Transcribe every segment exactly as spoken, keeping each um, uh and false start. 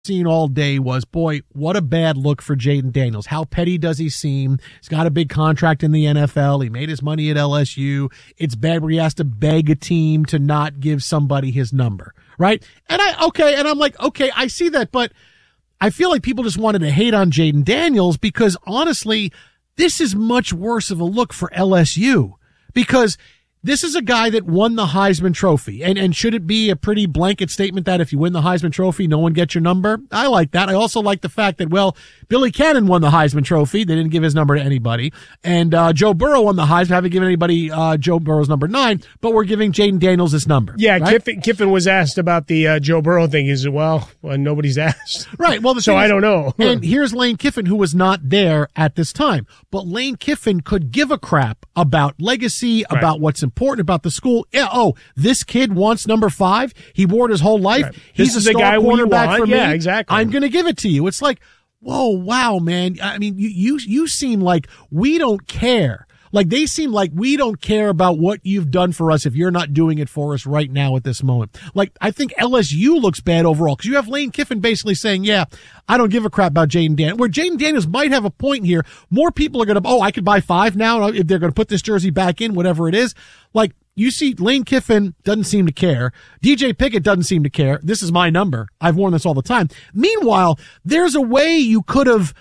seen all day was, boy, what a bad look for Jayden Daniels. How petty does he seem? He's got a big contract in the N F L. He made his money at L S U. It's bad where he has to beg a team to not give somebody his number, right? And I, okay, and I'm like, okay, I see that, but I feel like people just wanted to hate on Jayden Daniels because honestly, this is much worse of a look for L S U because this is a guy that won the Heisman Trophy. And, and should it be a pretty blanket statement that if you win the Heisman Trophy, no one gets your number? I like that. I also like the fact that, well, Billy Cannon won the Heisman Trophy. They didn't give his number to anybody. And, uh, Joe Burrow won the Heisman. Haven't given anybody, uh, Joe Burrow's number nine, but we're giving Jayden Daniels his number. Yeah. Right? Kiffin, Kiffin was asked about the, uh, Joe Burrow thing. He said, well, well nobody's asked. Right. Well, the so I is, don't know. And here's Lane Kiffin, who was not there at this time, but Lane Kiffin could give a crap about legacy, Right. about what's important about the school. Yeah, oh, this kid wants number five. He wore it his whole life. Right. He's This a is the star guy we quarterback want. for me. Yeah, exactly. I'm going to give it to you. It's like, whoa, wow, man. I mean, you, you, you seem like we don't care. Like they seem like we don't care about what you've done for us if you're not doing it for us right now at this moment. Like I think L S U looks bad overall because you have Lane Kiffin basically saying, yeah, I don't give a crap about Jayden Daniels. Where Jayden Daniels might have a point here. More people are going to, oh, I could buy five now if they're going to put this jersey back in, whatever it is. Like you see Lane Kiffin doesn't seem to care. D J Pickett doesn't seem to care. This is my number. I've worn this all the time. Meanwhile, there's a way you could have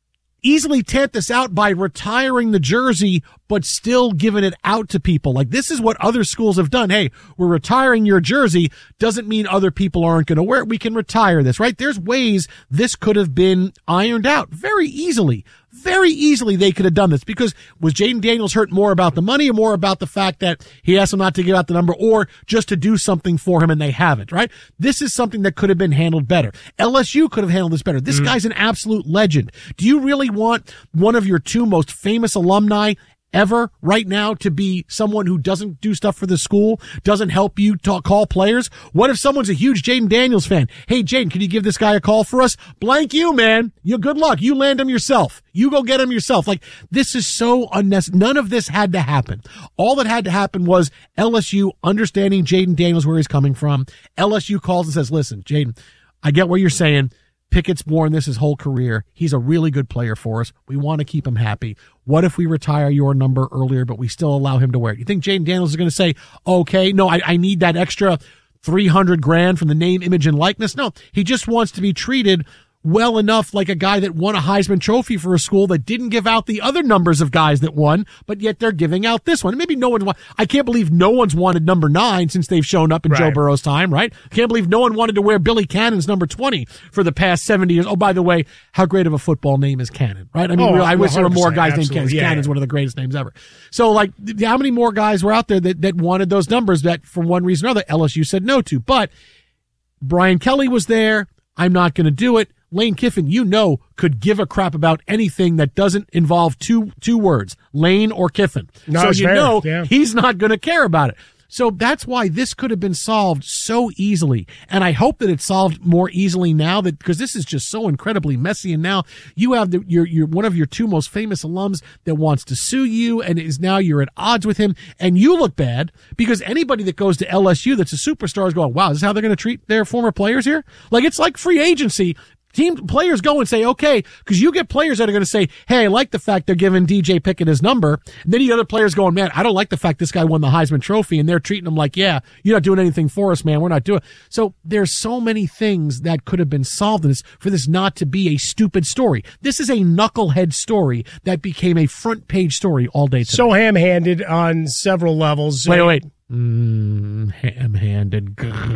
easily tent this out by retiring the jersey, but still giving it out to people. Like this is what other schools have done. Hey, we're retiring your jersey. Doesn't mean other people aren't going to wear it. We can retire this, right? There's ways this could have been ironed out very easily. Very easily they could have done this because was Jayden Daniels hurt more about the money or more about the fact that he asked him not to give out the number or just to do something for him and they haven't, right? This is something that could have been handled better. L S U could have handled this better. This mm-hmm. guy's an absolute legend. Do you really want one of your two most famous alumni ever right now to be someone who doesn't do stuff for the school, doesn't help you talk, call players? What if someone's a huge Jayden Daniels fan? Hey, Jayden, can you give this guy a call for us? Blank you, man. You good luck. You land him yourself. You go get him yourself. Like, this is so unnecessary. None of this had to happen. All that had to happen was L S U understanding Jayden Daniels, where he's coming from. L S U calls and says, listen, Jayden, I get what you're saying. Pickett's worn this his whole career. He's a really good player for us. We want to keep him happy. What if we retire your number earlier, but we still allow him to wear it? You think Jayden Daniels is going to say, okay, no, I, I need that extra three hundred grand from the name, image, and likeness? No, he just wants to be treated well enough like a guy that won a Heisman Trophy for a school that didn't give out the other numbers of guys that won, but yet they're giving out this one. And maybe no one, wa- I can't believe no one's wanted number nine since they've shown up in right. Joe Burrow's time, right? Can't believe no one wanted to wear Billy Cannon's number twenty for the past seventy years. Oh, by the way, how great of a football name is Cannon, right? I mean, oh, really, I wish there were more guys named Cannon. Yeah, Cannon's yeah. one of the greatest names ever. So like, how many more guys were out there that, that wanted those numbers that for one reason or another L S U said no to? But Brian Kelly was there. I'm not going to do it. Lane Kiffin, you know, could give a crap about anything that doesn't involve two two words, Lane or Kiffin. No, so you fair. know yeah. he's not going to care about it. So that's why this could have been solved so easily. And I hope that it's solved more easily now that, because this is just so incredibly messy. And now you have the, your, your, one of your two most famous alums that wants to sue you and is now you're at odds with him and you look bad because anybody that goes to L S U that's a superstar is going, wow, this is how they're going to treat their former players here? Like it's like free agency. Team players go and say, okay, because you get players that are going to say, hey, I like the fact they're giving D J Pickett his number. And then you get other players going, man, I don't like the fact this guy won the Heisman Trophy. And they're treating him like, yeah, you're not doing anything for us, man. We're not doing. So there's so many things that could have been solved in this for this not to be a stupid story. This is a knucklehead story that became a front page story all day today. So ham-handed on several levels. Wait, wait. Mm, ham-handed.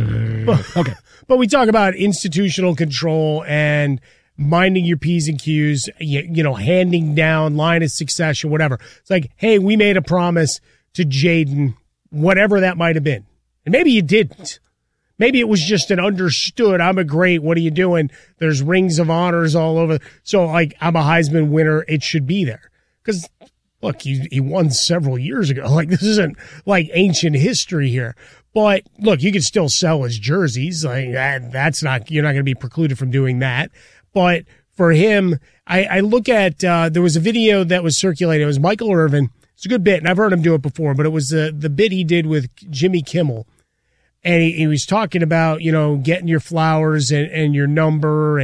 Okay. But we talk about institutional control and minding your P's and Q's, you, you know, handing down line of succession, whatever. It's like, hey, we made a promise to Jayden, whatever that might have been. And maybe you didn't. Maybe it was just an understood, I'm a great, what are you doing? There's rings of honors all over. So, like, I'm a Heisman winner. It should be there. Because, look, he, he won several years ago. Like, this isn't like ancient history here. But look, you can still sell his jerseys. Like that, that's not, you're not going to be precluded from doing that. But for him, I, I look at, uh, there was a video that was circulated. It was Michael Irvin. It's a good bit, and I've heard him do it before, but it was the, the bit he did with Jimmy Kimmel. And he, he was talking about, you know, getting your flowers and, and your number